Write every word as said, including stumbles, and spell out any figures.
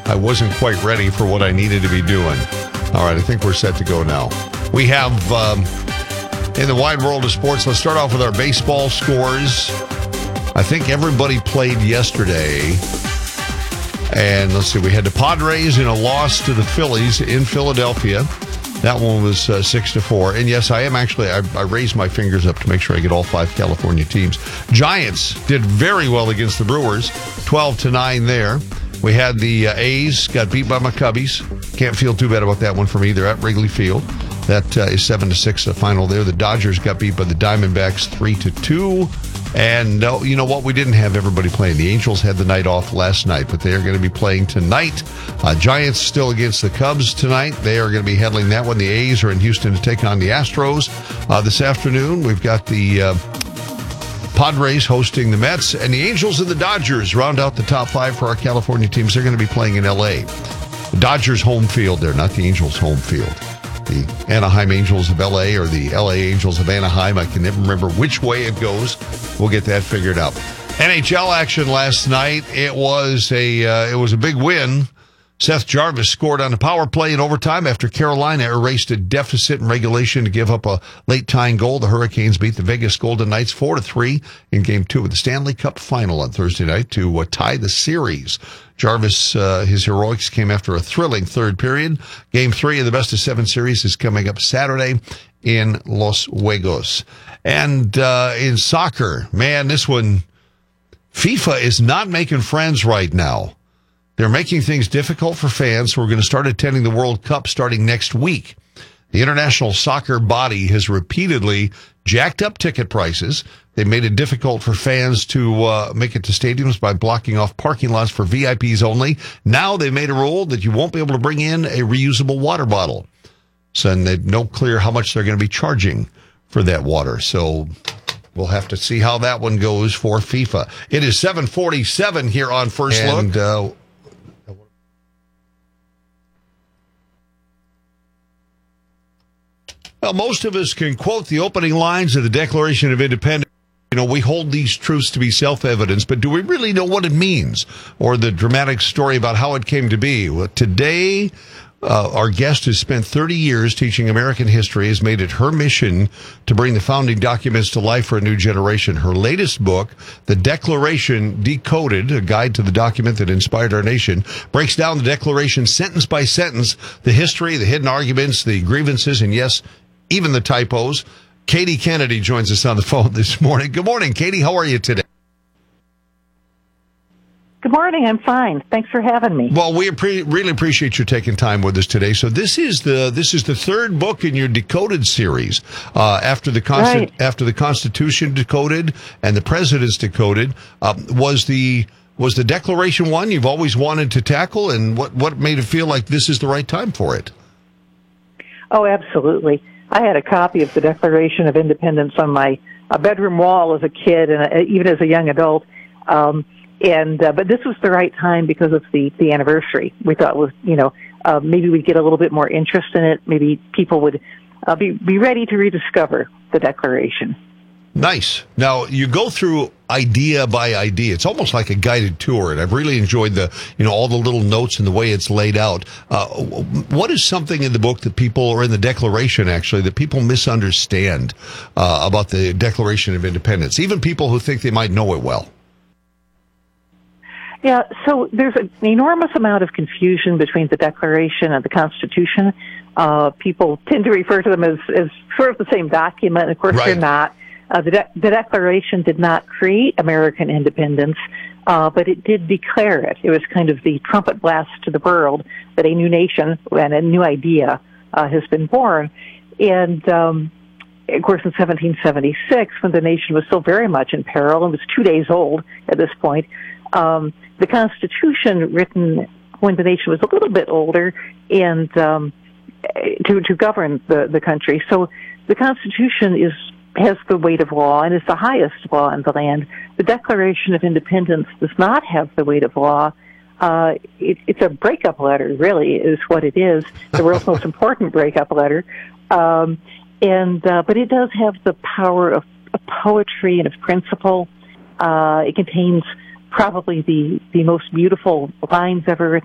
I wasn't quite ready for what I needed to be doing. All right, I think we're set to go now. We have, um, in the wide world of sports, let's start off with our baseball scores. I think everybody played yesterday. And let's see, we had the Padres in a loss to the Phillies in Philadelphia. That one was uh, six to four. And yes, I am actually, I, I raised my fingers up to make sure I get all five California teams. Giants did very well against the Brewers, twelve to nine there. We had the uh, A's, got beat by my Cubbies. Can't feel too bad about that one from either at Wrigley Field. That uh, is seven to six, the final there. The Dodgers got beat by the Diamondbacks three to two. And uh, you know what? We didn't have everybody playing. The Angels had the night off last night, but they are going to be playing tonight. Uh, Giants still against the Cubs tonight. They are going to be handling that one. The A's are in Houston to take on the Astros. Uh, this afternoon, we've got the uh, Padres hosting the Mets, and the Angels and the Dodgers round out the top five for our California teams. They're going to be playing in L A. The Dodgers home field there, not the Angels home field. The Anaheim Angels of L A or the L A Angels of Anaheim. I can never remember which way it goes. We'll get that figured out. N H L action last night. It was a uh, it was a big win. Seth Jarvis scored on the power play in overtime after Carolina erased a deficit in regulation to give up a late tying goal. The Hurricanes beat the Vegas Golden Knights four to three in Game Two of the Stanley Cup Final on Thursday night to uh, tie the series. Jarvis, uh, his heroics came after a thrilling third period. Game three of the best of seven series is coming up Saturday in Los Vegas. And uh, in soccer, man, this one, FIFA is not making friends right now. They're making things difficult for fans who are going to start attending the World Cup starting next week. The international soccer body has repeatedly jacked up ticket prices. They made it difficult for fans to uh, make it to stadiums by blocking off parking lots for V I Ps only. Now they made a rule that you won't be able to bring in a reusable water bottle. So and they don't clear how much they're going to be charging for that water. So we'll have to see how that one goes for FIFA. It is seven forty-seven here on First and, Look. Uh, Well, most of us can quote the opening lines of the Declaration of Independence. You know, we hold these truths to be self-evident, but do we really know what it means? Or the dramatic story about how it came to be? Well, today, uh, our guest has spent thirty years teaching American history, has made it her mission to bring the founding documents to life for a new generation. Her latest book, The Declaration Decoded, a guide to the document that inspired our nation, breaks down the Declaration sentence by sentence, the history, the hidden arguments, the grievances, and yes, even the typos. Katie Kennedy joins us on the phone this morning. Good morning, Katie. How are you today? Good morning. I'm fine. Thanks for having me. Well, we appre- really appreciate you taking time with us today. So this is the this is the third book in your Decoded series. Uh, after the Consti- right. after the Constitution Decoded and the President's Decoded, uh, was the was the Declaration one you've always wanted to tackle, and what what made it feel like this is the right time for it? Oh, absolutely. I had a copy of the Declaration of Independence on my uh, bedroom wall as a kid and uh, even as a young adult. Um, and uh, but this was the right time because of the, the anniversary. We thought was you know uh, maybe we'd get a little bit more interest in it. Maybe people would uh, be be ready to rediscover the Declaration. Nice. Now, you go through idea by idea. It's almost like a guided tour, and I've really enjoyed the, you know, all the little notes and the way it's laid out. Uh, what is something in the book that people, or in the Declaration, actually, that people misunderstand uh, about the Declaration of Independence, even people who think they might know it well? Yeah, so there's an enormous amount of confusion between the Declaration and the Constitution. Uh, people tend to refer to them as, as sort of the same document. Of course, right. They're not. Uh, the, de- the Declaration did not create American independence, uh, but it did declare it. It was kind of the trumpet blast to the world that a new nation and a new idea uh, has been born. And, um, of course, in seventeen seventy-six, when the nation was still very much in peril and was two days old at this point, um, the Constitution, written when the nation was a little bit older, and um, to, to govern the, the country. So the Constitution is has the weight of law and is the highest law in the land. The Declaration of Independence does not have the weight of law. Uh, it, it's a breakup letter, really, is what it is, the world's most important breakup letter. Um, and uh, but it does have the power of, of poetry and of principle. Uh, it contains probably the, the most beautiful lines ever written